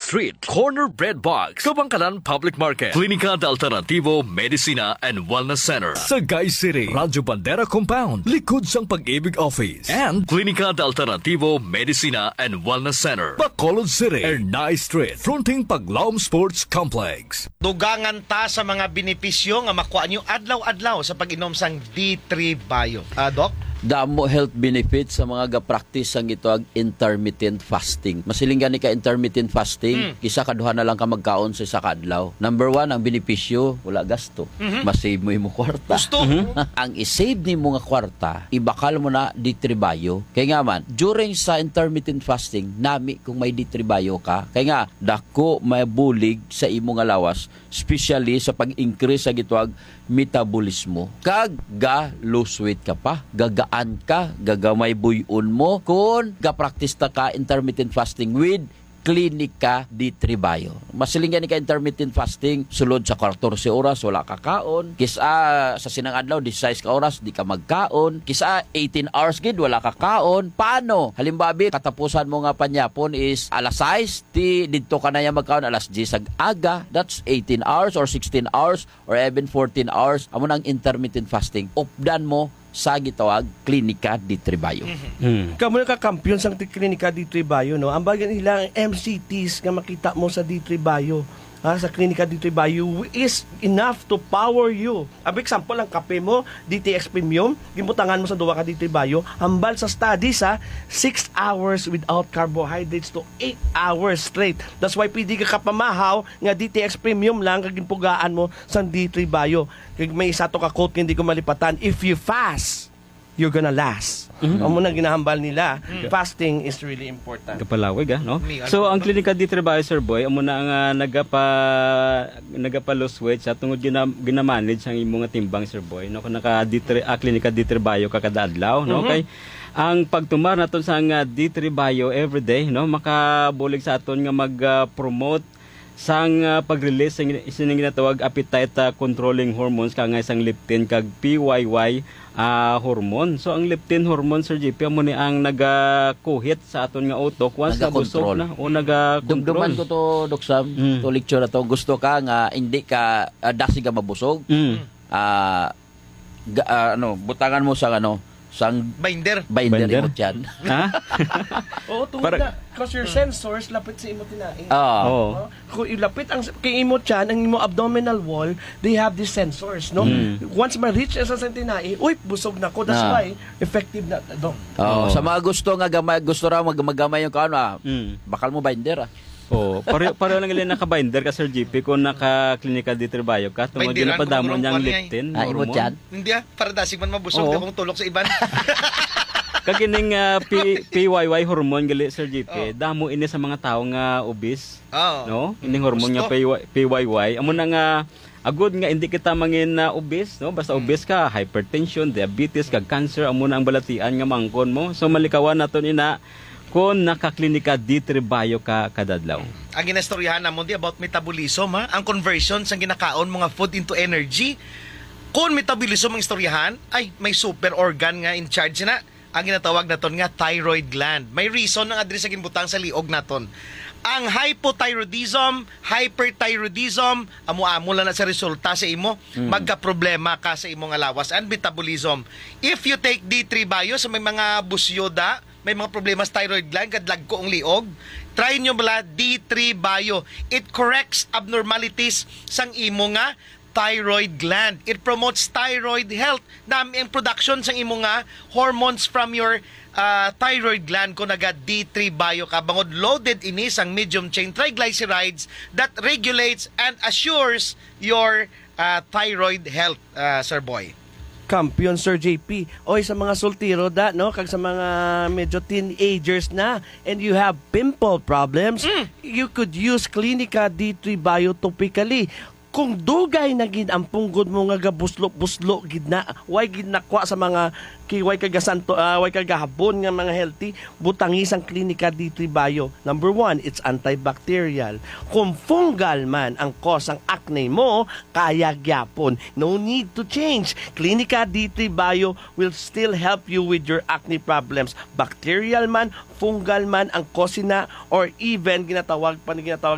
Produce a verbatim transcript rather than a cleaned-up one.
Street, Corner Bread Box, Kabangkalan Public Market, Klinika de Alternativo Medicina and Wellness Center, Sagay City, Radyo Bandera Compound, likod sang Pag-ibig Office, and Klinika de Alternativo Medicina and Wellness Center, Bacolod City, Ernay Street, fronting Paglaom Sports Complex. Dugangan ta sa mga benepisyo nga makuha nyo adlaw-adlaw sa pag-inom sang D three Bio. Ah, Doc? Damo health benefits sa mga ga-practice ang ito ag intermittent fasting. Masiling gani ka intermittent fasting, mm. isa kaduha na lang ka magkaon sa isa ka adlaw. Number one, ang benepisyo, wala gasto. Mm-hmm. Masave mo yung kwarta. Gusto. Mm-hmm. Ang isave ni mga kwarta, ibakal mo na D three Bio. Kaya nga man, during sa intermittent fasting, nami kung may D three Bio ka, kaya nga, dako may bulig sa imong alawas, especially sa pag-increase sa gitwag metabolismo. Kag ga lose weight ka pa, gagaan ka, gagamay buyon mo kung ga-practice ta ka intermittent fasting with Klinika D three Bio. Masiling ni ka intermittent fasting, sulod sa fourteen oras wala ka kaon. Kisa sa sinang adlaw sixteen ka oras di ka magkaon. Kisa eighteen hours gid wala ka kaon. Paano? Halimbawa katapusan mo nga panyapon is alas sais, ti didto ka na ya magkaon alas ten ag aga. That's eighteen hours or sixteen hours or even fourteen hours. Amo nang intermittent fasting. Updan mo sa gitawag Klinika D three Bio. Mm-hmm. Mm. Kamu na ka-kampiyon sa Klinika D three Bio, no? Ang bagay nila ang M C Ts nga makita mo sa D three Bio, ha, sa Klinika D three Bio is enough to power you. Ab example, ang kape mo, D T X Premium, gimutangan mo sa duwa ka D three Bio, hambal sa study sa six hours without carbohydrates to eight hours straight. That's why pwede ka kapamahaw nga D T X Premium lang kagimpugaan mo sa D three Bio. Kag may isa to ka quote hindi ko malipatan, if you fast, you're gonna last. Mm-hmm. Ang muna ginahambal nila, mm-hmm. fasting is really important. Kapalawig, ah, no? So, ang Klinika D three Bio, Sir Boy, amo na ang uh, nagapa nagapa lose weight sa tungod gina, ginamanage ang imong timbang, Sir Boy, no? Kung naka D three ah, Klinika D three Bio ka kada adlaw, no? Mm-hmm. Okay. Ang pagtumar naton sa uh, D three Bio everyday, no? Makabulig sa aton nga mag-promote uh, sang uh, pag-release ng isinang ginatawag appetite uh, controlling hormones kang isang leptin kag P Y Y uh, hormone. So ang leptin hormone, Sir J P, amo ni ang naga-kuhit sa aton nga utok once na busog na o naga-control. Dumduman ko to, Dok Sam, mm. to lecture na to. Gusto ka nga hindi ka uh, dasi ka mabusog. Mm. Uh, ga, uh, ano, butangan mo sa ano, sang binder. Binder, binder? Imo dyan. Ha? Oo, tungkol na. Because your sensors, lapit sa imo tinaing. Oo. Oh. Kung ilapit ang kay imo dyan, ang imo abdominal wall, they have these sensors, no? Mm. Once ma-reach sa tinaing, uy, busog na ko. That's ah. why, effective na. Do. Oh, oh. Sa mga gusto nga, gamay, gusto raw magagamay yung kaano, ah, mm. bakal mo binder, ah. Oh, pareho pareho lang ilan naka-binder ka, Sir G P, kung naka-Klinika D three Bio ka, tungod din napadamo niyang leptin. Ah, imo dyan? Hindi ah, para dasig man mabusog, oh. Akong tulok sa iban. Kagining uh, P- PYY hormone gali, Sir G P, oh. Damo ini sa mga tao nga obese. Oh. No? Ining hormone nga P Y Y. Amo na nga agud nga hindi kita mangin na uh, obese, no? Basta hmm. obese ka, hypertension, diabetes, kag cancer, amo na ang balatian nga mangkon mo. So malikawan naton ina kung naka-Klinika D three Bio ka kadadlaw. Ang ginastoryahan na mo di about metabolism, ha? Ang conversion sa ginakaon mga food into energy. Kung metabolism ang istoryahan, ay may super organ nga in charge na. Ang ginatawag naton nga thyroid gland. May reason ng address sa ginbutang sa liog naton. Ang hypothyroidism, hyperthyroidism, amo-amo lang na sa resulta sa imo, mm. magka-problema ka sa imong alawas and metabolism. If you take D three Bio sa may mga busyoda, may mga problema sa thyroid gland, kadlag ko ang liog, try nyo bala D three Bio. It corrects abnormalities sang imo nga thyroid gland. It promotes thyroid health. Dami ang production sang imo nga hormones from your uh, thyroid gland kung naga D three Bio ka. Bangod loaded ini sang medium chain triglycerides that regulates and assures your uh, thyroid health, uh, Sir Boy. Kampiyon, Sir J P. Oy, sa mga sultiro da, no? Kag sa mga medyo teenagers na and you have pimple problems, mm. you could use Klinika D three Bio topically. Kung dugay na gid ang punggod mo nga gabuslo-buslo gid na, way gid nakwa sa mga kiway kagasanto, uh, way kagahabon nga mga healthy, butangi sang Klinika D three Bio. Number one, it's antibacterial. Kung fungal man ang cause ang acne mo, kaya gyapon. No need to change. Klinika D three Bio will still help you with your acne problems. Bacterial man, fungal man ang cause na, or even ginatawag pa ginatawag